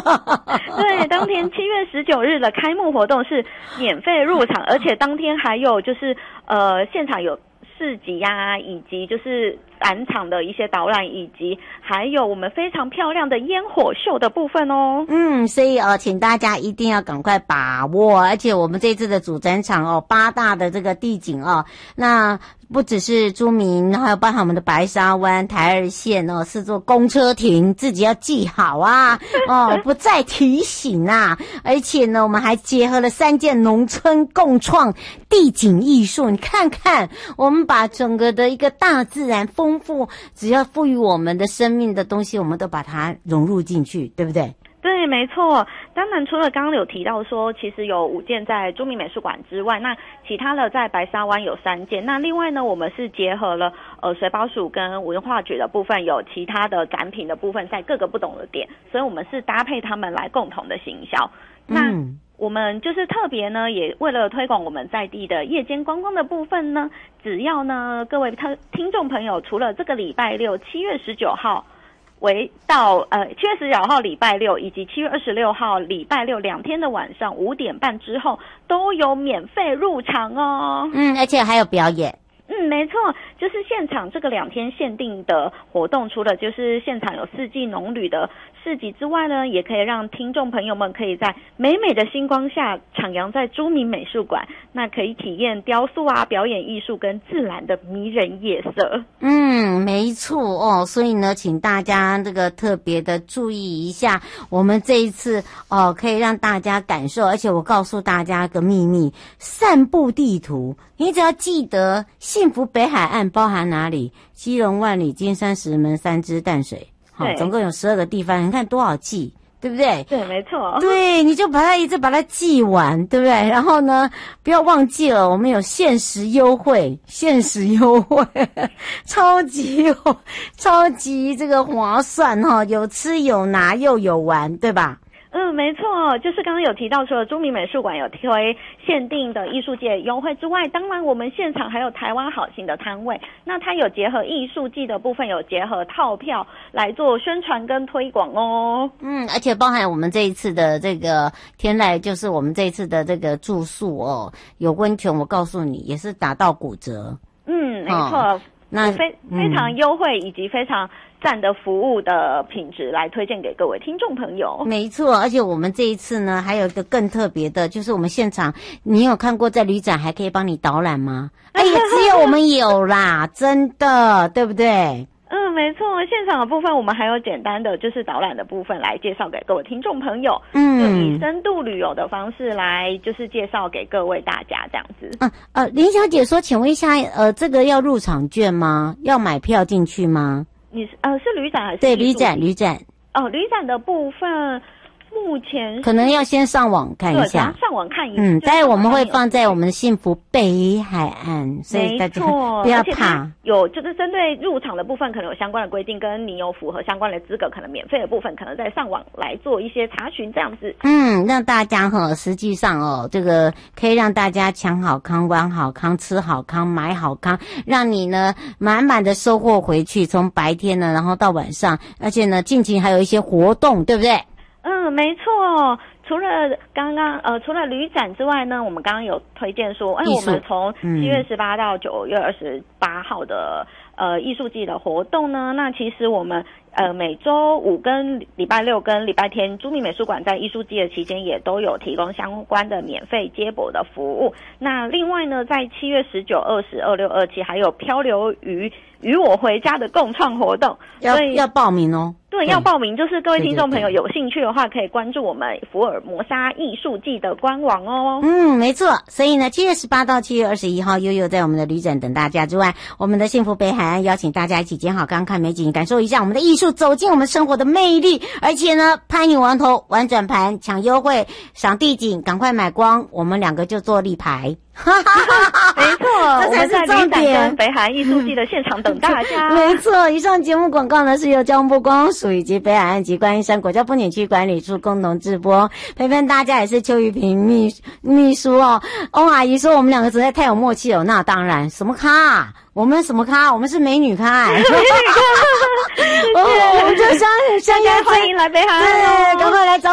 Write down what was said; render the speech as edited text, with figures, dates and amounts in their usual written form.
对，当天7月19日的开幕活动是免费入场，而且当天还有就是现场有市集啊，以及就是展场的一些导览，以及还有我们非常漂亮的烟火秀的部分哦。 所以请大家一定要赶快把握，而且我们这次的主展场8大的这个地景那不只是朱明，还有包含我们的白沙湾、台二线是做公车亭，自己要记好啊不再提醒啊。而且呢，我们还结合了3件农村共创地景艺术，你看看，我们把整个的一个大自然丰富，只要赋予我们的生命的东西，我们都把它融入进去，对不对？ 对，没错。当然，除了刚刚有提到说，其实有5件在朱明美术馆之外，那其他的在白沙湾有3件。那另外呢，我们是结合了水保署跟文化局的部分，有其他的展品的部分在各个不同的点，所以我们是搭配他们来共同的行销。那我们就是特别呢，也为了推广我们在地的夜间观光的部分呢，只要呢各位听众朋友，除了这个礼拜六7月19号为到7月19号礼拜六以及7月26号礼拜六2天的晚上5点半之后都有免费入场哦。 而且还有表演。 没错，就是现场这个2天限定的活动，除了就是现场有4季农旅的市集之外呢，也可以让听众朋友们可以在美美的星光下徜徉在朱明美术馆，那可以体验雕塑啊、表演艺术跟自然的迷人夜色。 没错所以呢，请大家这个特别的注意一下，我们这一次可以让大家感受，而且我告诉大家个秘密，散步地图，你只要记得幸福北海岸包含哪里？基隆、万里、金山、石门、三芝、淡水，总共有12个地方，你看多好记，对不对？ 对，没错。对， 你就一直把它记完，对不对？然后呢，不要忘记了，我们有限时优惠，超级这个划算有吃有拿又有玩，对吧？ 没错，就是刚刚有提到，除了朱明美术馆有推限定的艺术节优惠之外，当然我们现场还有台湾好行的摊位，那它有结合艺术季的部分，有结合套票来做宣传跟推广哦。 而且包含我们这一次的这个天籁，就是我们这一次的这个住宿有温泉，我告诉你也是打到骨折。 没错，那非常优惠以及非常赞的服务的品质来推荐给各位听众朋友。 没错，而且我们这一次呢还有一个更特别的，就是我们现场，你有看过在旅展还可以帮你导览吗？只有我们有啦，真的，对不对？ 没错，现场的部分我们还有简单的就是导览的部分来介绍给各位听众朋友，就以深度旅游的方式来就是介绍给各位大家这样子。 林小姐说，请问一下，这个要入场券吗？要买票进去吗？ 你是旅展还是？ 对，旅展。 旅展的部分目前可能要先上网看一下， 上网看一下。 待会我们会放在我们的幸福北海岸，所以大家不要怕。 有就是针对入场的部分，可能有相关的规定，跟你有符合相关的资格，可能免费的部分，可能再上网来做一些查询这样子。 让大家实际上这个可以让大家抢好康、玩好康、吃好康、买好康，让你呢满满的收获回去。从白天呢，然后到晚上，而且呢，近期还有一些活动，对不对？ 没错。除了旅展之外呢，我们刚刚有推荐说，我们从7月18到9月28号的艺术季的活动呢，那其实我们每周5跟礼拜6跟礼拜天，朱明美术馆在艺术季的期间也都有提供相关的免费接驳的服务。那另外呢，在7月19、20、26、27还有漂流鱼与我回家的共创活动， 要报名哦。 对，要报名，就是各位听众朋友有兴趣的话，可以关注我们福尔摩沙艺术季的官网哦。 没错。所以呢，7月18到7月21号，悠悠在我们的旅展等大家之外，我们的幸福北海岸邀请大家一起捡好刚看美景，感受一下我们的艺术，走进我们生活的魅力。而且呢，拍你王头，玩转盘，抢优惠，赏地景，赶快买光，我们2个就做立牌。 没错， 这才是重点。 北海岸艺术季的现场等大家。 没错，以上节目广告呢是由交通部观光署以及北海岸及观音山国家风景区管理处共同直播。陪伴大家也是邱玉萍秘书翁阿姨说我们2个实在太有默契了。那当然，什么咖？我们什么咖？我们是美女咖。美女咖。我们就相约欢迎来北海岸。 对，赶快来找